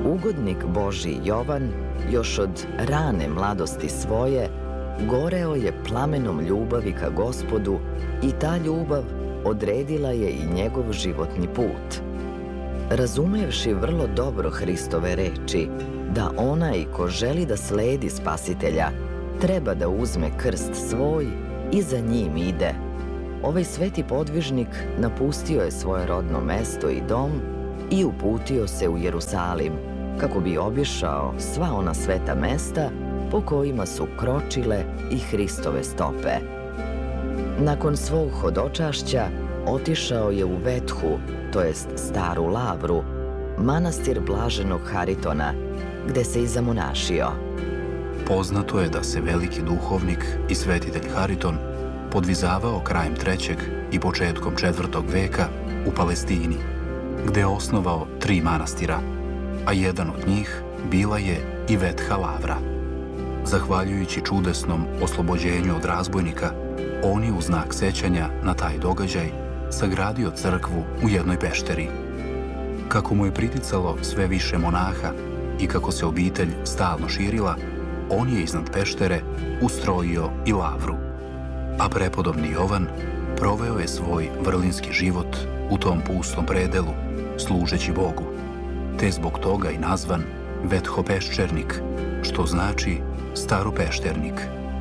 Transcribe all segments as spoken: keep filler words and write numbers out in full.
Ugodnik Božji Jovan još od rane mladosti svoje goreo je plamenom ljubavi ka Gospodu i ta ljubav odredila je i njegov životni put. Razumevši vrlo dobro Hristove reči da onaj ko želi da sledi Spasitelja treba da uzme krst svoj i za njim ide, ovaj sveti podvižnik napustio je svoje rodno mesto i dom i uputio se u Jerusalim, kako bi obišao sva ona sveta mesta po kojima su kročile i Hristove stope. Nakon svog hodočašća otišao je u Vethu, to jest Staru Lavru, manastir blaženog Haritona, gde se i zamonašio. Poznato je da se veliki duhovnik i svetitelj Hariton podvizavao krajem trećeg i početkom četvrtog veka u Palestini, gde je osnovao tri manastira, a jedan od njih bila je i Vetha Lavra. Zahvaljujući čudesnom oslobođenju od razbojnika, on je u znak sećanja na taj događaj sagradio crkvu u jednoj pešteri. Kako mu je priticalo sve više monaha i kako se obitelj stalno širila, on je iznad peštere ustrojio i lavru. A prepodobni Jovan proveo je svoj vrlinski život u tom pustom predelu, služeći Bogu, te zbog toga i nazvan Vethopeščernik, što znači staropešternik.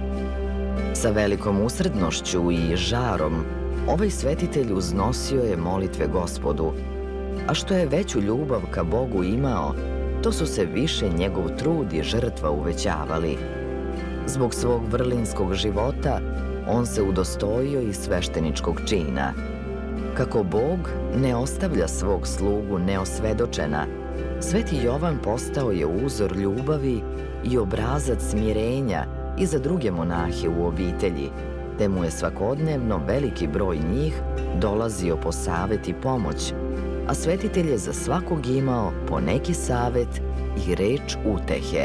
Sa velikom usrednošću i žarom ovaj svetitelj uznosio je molitve Gospodu, a što je veću ljubav ka Bogu imao, to su se više njegov trud i žrtva uvećavali. Zbog svog vrlinskog života on se udostojio i svešteničkog čina. Kako Bog ne ostavlja svog slugu neosvedočena, sveti Jovan postao je uzor ljubavi i obrazac smirenja i za druge monahe u obitelji, te mu je svakodnevno veliki broj njih dolazio po savet i pomoć, a svetitelj je za svakog imao po neki savet i reč utehe.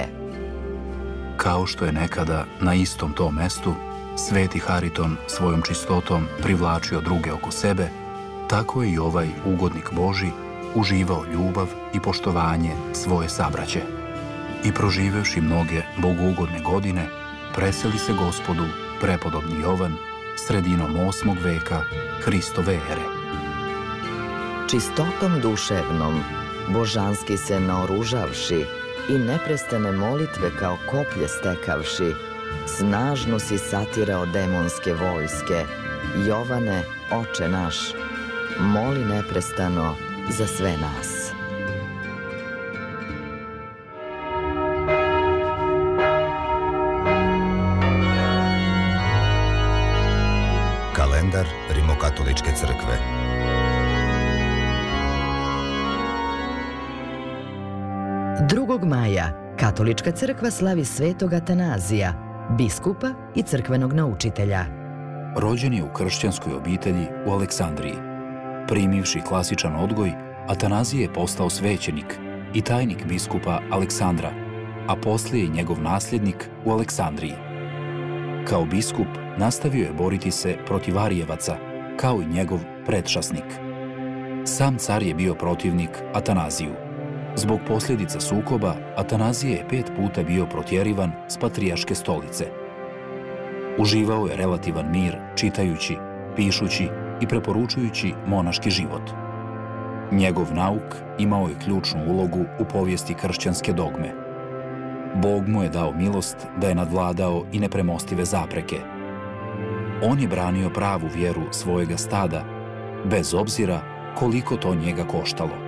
Kao što je nekada na istom tom mestu sveti Hariton svojom čistotom privlačio druge oko sebe, tako je i ovaj ugodnik Božji uživao ljubav i poštovanje svoje sabraće. I proživevši mnoge bogougodne godine, preseli se Gospodu prepodobni Jovan sredinom osmog veka Hristove ere. Čistotom duševnom, božanski se naoružavši i neprestane molitve kao koplje stekavši, snažno si satirao demonske vojske. Jovane, oče naš, moli neprestano za sve nas. Kalendar Rimokatoličke crkve. drugog maja Katolička crkva slavi svetog Atanazija, biskupa i crkvenog naučitelja. Rođen je u kršćanskoj obitelji u Aleksandriji. Primivši klasičan odgoj, Atanazije je postao svećenik i tajnik biskupa Aleksandra, a poslije i njegov nasljednik u Aleksandriji. Kao biskup nastavio je boriti se protiv Arijevaca, kao i njegov predšasnik. Sam car je bio protivnik Atanaziju. Zbog posljedica sukoba, Atanazije je pet puta bio protjerivan s patrijarške stolice. Uživao je relativan mir čitajući, pišući i preporučujući monaški život. Njegov nauk imao je ključnu ulogu u povijesti kršćanske dogme. Bog mu je dao milost da je nadvladao i nepremostive zapreke. On je branio pravu vjeru svojega stada, bez obzira koliko to njega koštalo.